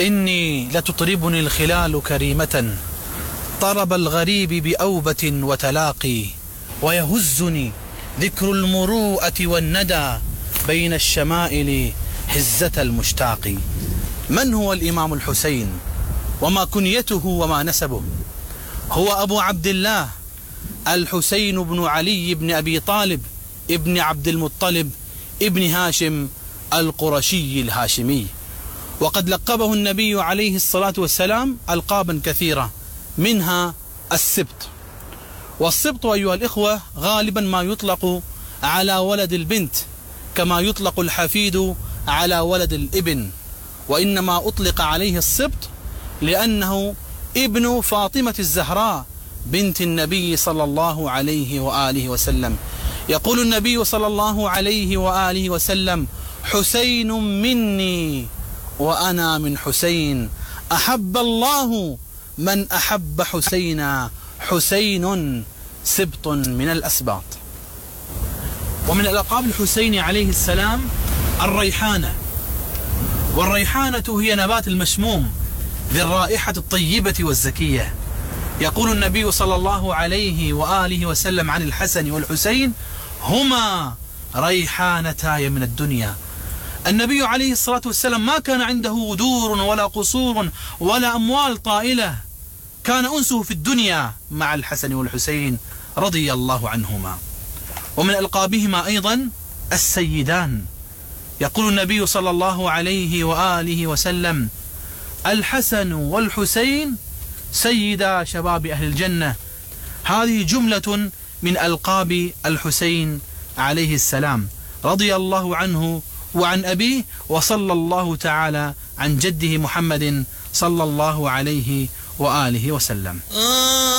إني لتطربني الخلال كريمة طرب الغريب بأوبة وتلاقي، ويهزني ذكر المروءة والندى بين الشمائل هزة المشتاق. من هو الإمام الحسين وما كنيته وما نسبه؟ هو أبو عبد الله الحسين بن علي بن أبي طالب ابن عبد المطلب ابن هاشم القرشي الهاشمي، وقد لقبه النبي عليه الصلاة والسلام ألقابا كثيرة، منها السبط. والسبط أيها الإخوة غالبا ما يطلق على ولد البنت كما يطلق الحفيد على ولد الابن، وإنما أطلق عليه السبط لأنه ابن فاطمة الزهراء بنت النبي صلى الله عليه وآله وسلم. يقول النبي صلى الله عليه وآله وسلم: حسين مني وأنا من حسين، أحب الله من أحب حسينا، حسين سبط من الأسباط. ومن الألقاب الحسين عليه السلام الريحانة، والريحانة هي نبات المشموم ذي الرائحة الطيبة والزكية. يقول النبي صلى الله عليه وآله وسلم عن الحسن والحسين: هما ريحانتاي من الدنيا. النبي عليه الصلاة والسلام ما كان عنده دور ولا قصور ولا أموال طائلة، كان أنسه في الدنيا مع الحسن والحسين رضي الله عنهما. ومن ألقابهما أيضا السيدان. يقول النبي صلى الله عليه وآله وسلم: الحسن والحسين سيدا شباب أهل الجنة. هذه جملة من ألقاب الحسين عليه السلام رضي الله عنه وعن أبيه، وصلى الله تعالى عن جده محمد صلى الله عليه وآله وسلم.